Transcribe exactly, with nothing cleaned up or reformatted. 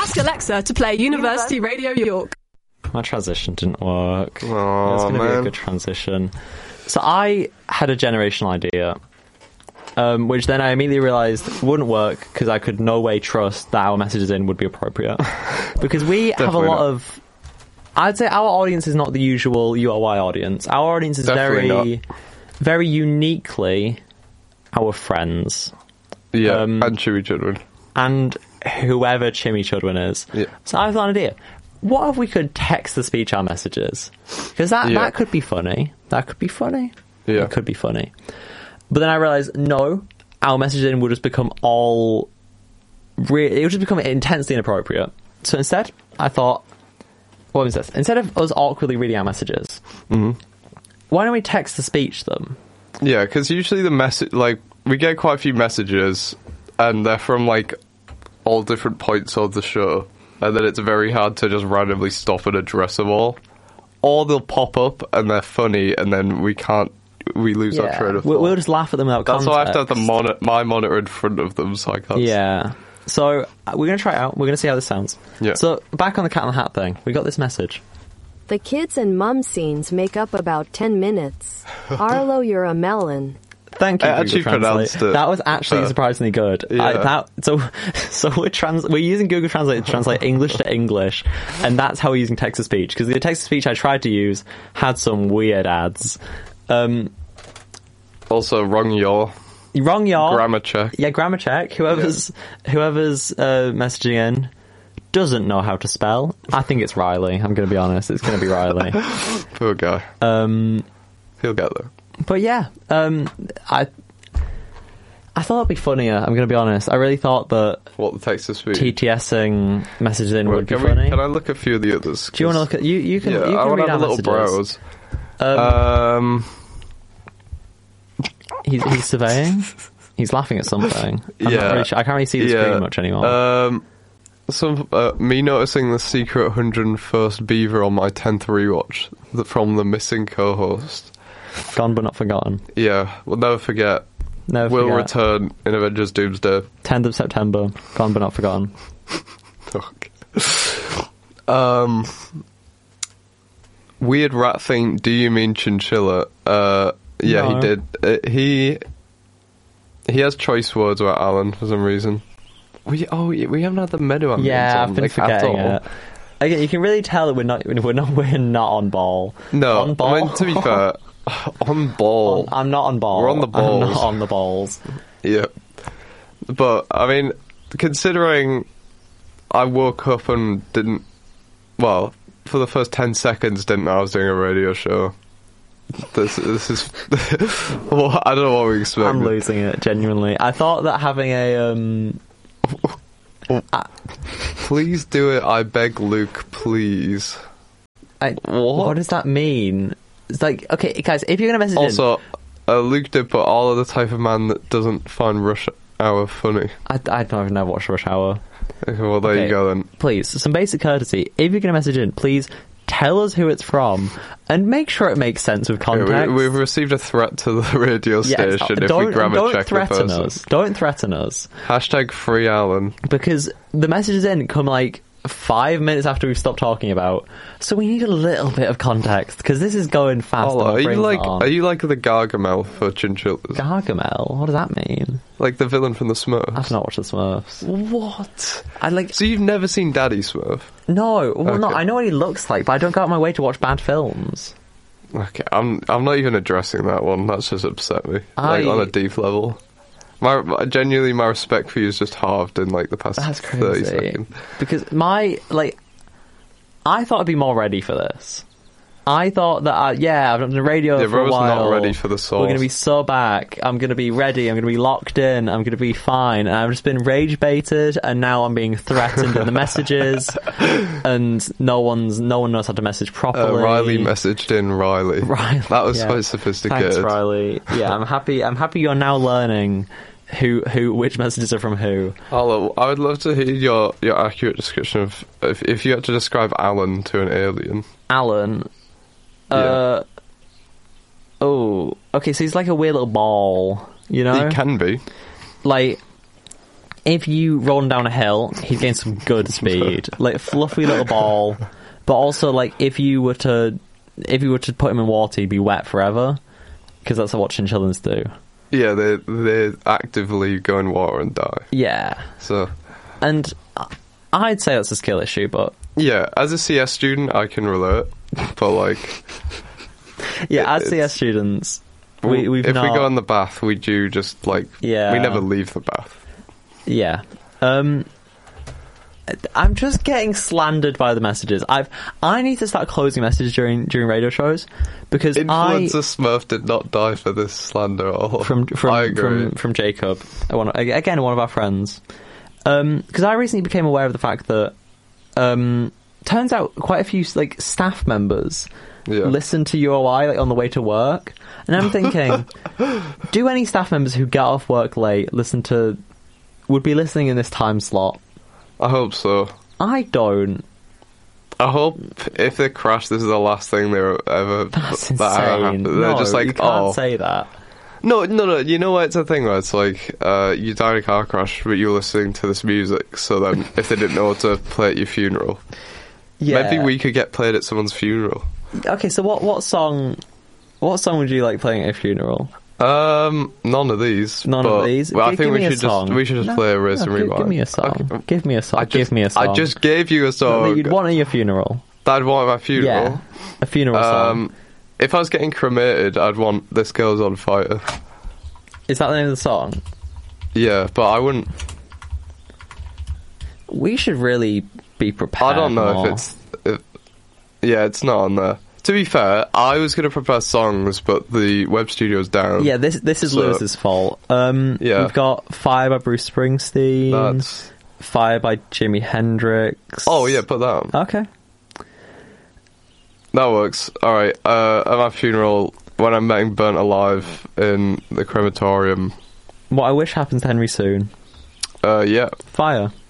Ask Alexa to play University Radio York. My transition didn't work. Oh, it's going to be a man. good transition. So I had a generational idea, um, which then I immediately realised wouldn't work because I could no way trust that our messages in would be appropriate. Because we have a Definitely lot not. of... I'd say our audience is not the usual U R Y audience. Our audience is Definitely very, not. very uniquely our friends. Yeah, Um, and Chewy Children. And whoever Chimmy Chudwin is. Yeah. So I thought an idea. What if we could text-to-speech our messages? Because that, Yeah. that could be funny. That could be funny. Yeah. It could be funny. But then I realised, no, our messaging will just become all... Re- it will just become intensely inappropriate. So instead, I thought, what was this? Instead of us awkwardly reading our messages, Mhm. why don't we text-to-speech them? Yeah, because usually the message, like, we get quite a few messages, and they're from, like, all different points of the show, and then it's very hard to just randomly stop and address them all. Or they'll pop up, and they're funny, and then we can't, we lose our train of We'll, thought. we'll just laugh at them without That's context. why I have to have the moni- my monitor in front of them, so I can't... Yeah. So uh, we're going to try it out. We're going to see how this sounds. Yeah. So back on the Cat in the Hat thing, we got this message. The kids and mum scenes make up about ten minutes. Arlo, you're a melon. Thank you. I Google actually Translate. pronounced it. That was actually Uh, surprisingly good. yeah. I, that, so, so we're trans. We're using Google Translate to translate English to English, and that's how we're using text to speech. Because the text to speech I tried to use had some weird ads. Um, Also, wrong yaw. wrong, y'all. Grammar check. Yeah, grammar check. Whoever's whoever's uh, messaging in doesn't know how to spell. I think it's Riley. I'm going to be honest. It's going to be Riley. Poor guy. Um, He'll get there. but yeah, um, I I thought it'd be funnier. I'm going to be honest. I really thought that What the text to speech? TTSing messages in Well, would be can, we, funny. can I look at a few of the others? Do you want to look at you? You can. Yeah, you I can want read to have our a little messages. browse. Um, Um, he's he's surveying. He's laughing at something. I'm Yeah. not really sure. I can't really see the yeah. screen much anymore. Um, some uh, me noticing the secret one hundred first beaver on my tenth rewatch the, from the missing co-host. Gone but not forgotten. Yeah, we'll never forget. Never Will forget. return in Avengers Doomsday. tenth of September. Gone but not forgotten. Okay. Um, weird rat thing. Do you mean chinchilla? Uh, yeah, No. he did. Uh, he he has choice words about Alan for some reason. We oh we haven't had the menu. Yeah, on, I've been like, at forgetting all. it. Again, you can really tell that we're not we're not we're not on ball. No, on ball. I mean, to be fair, on ball. I'm not on ball. We're on the I'm balls. not on the balls. Yeah, but I mean, considering I woke up and didn't, well, for the first ten seconds, didn't know I was doing a radio show. This this is, well, I don't know what we expected. I'm losing it genuinely. I thought that having a um. I, Please do it, I beg Luke, please. I, What? what does that mean? It's like, okay, guys, if you're gonna message in, Also, uh, Luke did put all of the type of man that doesn't find Rush Hour funny. I, I don't even know watch Rush Hour. Okay, well, there Okay. you go then. Please, some basic courtesy. If you're gonna message in, please tell us who it's from and make sure it makes sense with Yeah, context. we, we've received a threat to the radio Yes, station if don't, we grammar don't check the threaten person. us. Don't threaten us. Hashtag free Alan. Because the messages in come like five minutes after we've stopped talking about, so we need a little bit of context because this is going fast. Oh, and my are you brain's like not on. are you like the Gargamel for chinchillas? Gargamel? What does that mean? Like the villain from the Smurfs? I've not watched the Smurfs. What? I like So you've never seen Daddy Smurf? no, well, no. Okay. I know what he looks like, but I don't go out of my way to watch bad films. Okay, I'm I'm not even addressing that one. That's just upset me. I- Like on a deep level. My genuinely, my respect for you is just halved in like the past That's thirty crazy. seconds. Because my like, I thought I'd be more ready for this. I thought that, I, yeah, I've done the radio Yeah, for a Ro's while. not ready for the sauce. We're going to be so back. I'm going to be ready. I'm going to be locked in. I'm going to be fine. And I've just been rage baited, and now I'm being threatened in the messages, and no one's no one knows how to message Uh, properly. Riley messaged in Riley. Riley, That was yeah. quite sophisticated. Thanks, Riley. Yeah, I'm happy. I'm happy you're now learning who who which messages are from who. Hello, I would love to hear your, your accurate description of if, if you had to describe Alan to an alien. Alan. Uh, oh, okay. So he's like a weird little ball, you know. He can be. Like, if you roll him down a hill, he'd gain some good speed, like fluffy little ball. But also, like if you were to if you were to put him in water, he'd be wet forever, because that's what chinchillas do. Yeah, they they actively go in water and die. Yeah. So, and I'd say that's a skill issue, but yeah, as a C S student, I can relate. But like, yeah, it, as C S students, we we've if not, we go in the bath, we do just like yeah, we never leave the bath. Yeah. Um. I'm just getting slandered by the messages. I've I need to start closing messages during during radio shows because Influencer I Smurf did not die for this slander at all. from from I agree. from from Jacob, one, again one of our friends. Um, because I recently became aware of the fact that um, turns out quite a few like staff members Yeah. listen to U O I like on the way to work, and I'm thinking, do any staff members who get off work late listen to would be listening in this time slot? I hope so. I don't. I hope if they crash, this is the last thing they're ever That's that ever insane. happened. They're No, just like, you can't oh, say that. no, no, no. You know what? It's a thing where it's like uh, you died in a car crash, but you're listening to this music. So then, if they didn't know what to play at your funeral, Yeah. maybe we could get played at someone's funeral. Okay, so what what song? What song would you like playing at a funeral? Um, none of these. None but, of these. Well, I G- think give we me a should song. just we should just No, play a Race no, and give, Rewind. give me a song. Okay. Give me a song. I just, give me a song. I just gave you a song. that you'd want at your funeral. that I'd want at my funeral. Yeah, a funeral song. Um, if I was getting cremated, I'd want "This Girl's on Fire." Is that the name of the song? Yeah, but I wouldn't. We should really be prepared. I don't know more. if it's. If, yeah, it's not on there. To be fair, I was going to prepare songs, but the web studio's down. Yeah, this this is So- Lewis's fault. Um, Yeah. we've got Fire by Bruce Springsteen. That's. Fire by Jimi Hendrix. Oh yeah, put that on. Okay. That works. All right. Uh, at my funeral, when I'm being burnt alive in the crematorium. What I wish happens to Henry soon. Uh, yeah. Fire.